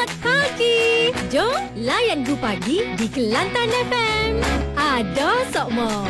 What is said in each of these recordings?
Sihat pagi. Jom layan Gu Pagi di Kelantan FM. Ada Sokmo.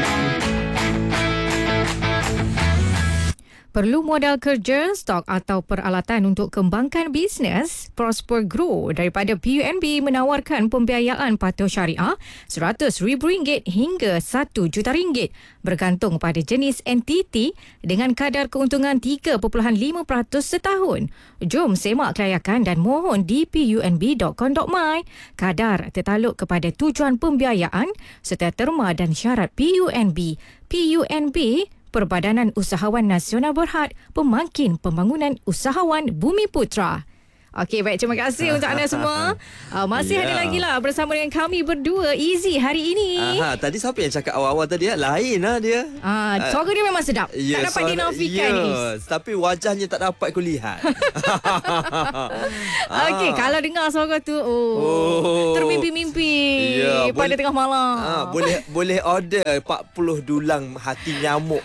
Perlu modal kerja, stok atau peralatan untuk kembangkan bisnes? Prosper Grow daripada PUNB menawarkan pembiayaan patuh syariah RM100,000 hingga RM1 juta bergantung pada jenis entiti dengan kadar keuntungan 3.5% setahun. Jom semak kelayakan dan mohon di punb.com.my. Kadar tertaluk kepada tujuan pembiayaan serta terma dan syarat PUNB. PUNB, Perbadanan Usahawan Nasional Berhad, Pemangkin Pembangunan Usahawan Bumiputra. Okey, baik. Terima kasih untuk anda semua. Masih ada lagi lah bersama dengan kami berdua, Easy, hari ini. Tadi siapa yang cakap awal-awal tadi? Lain lah dia. Suara dia memang sedap. Tak dapat dinafikan ni. Tapi wajahnya tak dapat aku lihat. Okey, kalau dengar suara tu, termimpi-mimpi pada tengah malam. Boleh order 40 dulang hati nyamuk.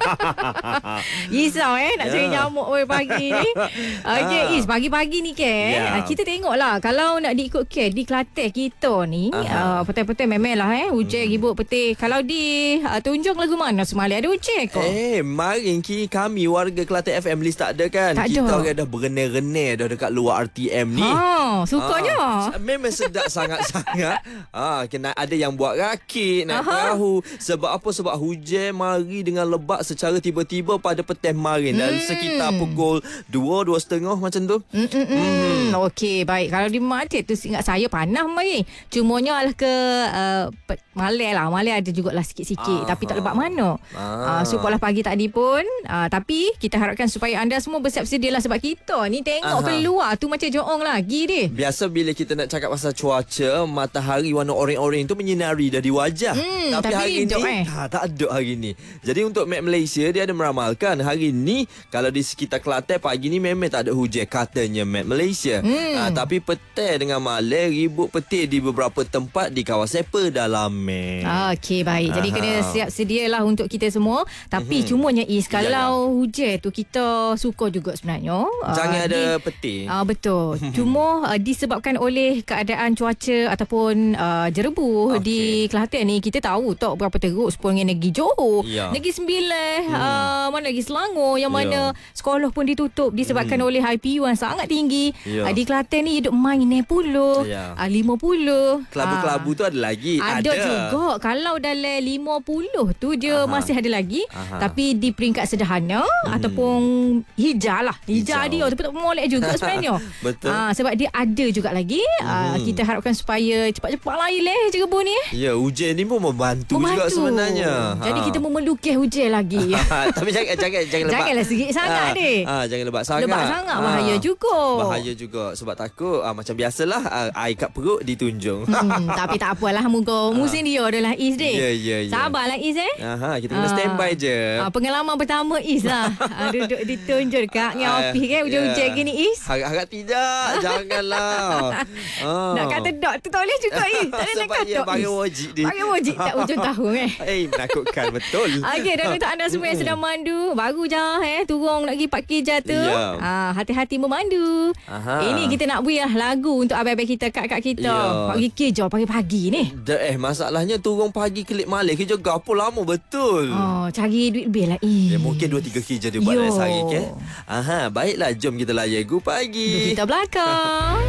Risau nak cari nyamuk pagi ni. Okey, Is, pagi-pagi ni kita tengoklah kalau nak diikutkan di Kelantan kita ni, petai-petai memelah hujan ribut petai. Kalau di Tunjung lagu mana semalam ada hujan ke? Marin kami warga Kelantan FM list tak ada kan? Tak kita ada. orang dah berenang-renang dah dekat luar RTM ni. Sukanya. Memang sedap sangat-sangat. Kena ada yang buat rakit, nak tahu. Sebab apa? Sebab hujan mari dengan lebat secara tiba-tiba pada petang marin. Dan sekitar pukul 2.30 macam tu. Okey, baik. Kalau di Malaysia tu ingat saya panas mari. Cumanya lah ke Malay ada jugalah sikit-sikit, tapi tak lebat mana. So pola pagi tadi pun, tapi kita harapkan supaya anda semua bersiap sedialah sebab kita ni tengok keluar tu macam joong lagi dia. Biasa bila kita nak cakap pasal cuaca, matahari warna oranye-oranye tu menyinari dari wajah. Tapi hari ni tak ada hari ni. Jadi untuk Met Malaysia, dia ada meramalkan hari ni kalau di sekitar Kelantan pagi ni memang tak ada hujan katanya Met Malaysia. Tapi petang dengan malam ribut petir di beberapa tempat di kawasan pedalaman. Okey, baik. Jadi kena siap sedialah untuk kita semua. Tapi cumanya Is, kalau hujan tu kita suka juga sebenarnya. Jangan ada petir. Betul. Cuma disebabkan oleh keadaan cuaca ataupun jerebu di Kelantan ni, kita tahu tak berapa teruk sepuluh Negeri Johor, Negeri Sembilan, mana lagi Selangor yang mana sekolah pun ditutup disebabkan oleh IPU yang sangat tinggi. Di Kelantan ni hidup main 60, 50. Kelabu-kelabu tu ada lagi. Ada juga. Kalau dalam 50 tu dia masih ada lagi. Tapi di peringkat sederhana ataupun hijau lah. Hijau dia tapi tak molek juga sebenarnya. Betul. Sebab dia ada juga lagi. Kita harapkan supaya cepat-cepat lain jerebu ni. Hujan ni pun membantu juga sebenarnya. Jadi kita memelukis hujan lagi. Tapi jangan lebat. Janganlah sikit sangat deh. Jangan lebat sangat. Lebat sangat bahaya juga. Bahaya juga sebab takut macam biasalah air kat perut ditunjung. Tapi tak apalah, muka musim dia adalah Is deh. Ya. Sabarlah Is kita kena standby je. Pengalaman pertama Is lah. Duduk ditunjuk dekat ngopi kan hujan-hujan gini Is. Harap tidak. Janganlah. Nak kata dok tu tak boleh juga Is. Tak boleh nak kata. Sebab bagi wajib dia. Bagi wajib tak hujung tahun menakutkan betul. Okey, dan untuk anda semua yang sedang mandu, baru je turun nak pergi Pak Kija tu. Hati-hati memandu. Ini kita nak buat lagu untuk abang-abang kita, kak-kak kita. Pergi kerja pagi-pagi ni. Masalahnya turun pagi kelip malam kerja gapo lama betul. Cari duit lebih lah mungkin 2-3 kerja dia buat dalam sehari kan. Baiklah, jom kita layan Gu Pagi. Kita belakang.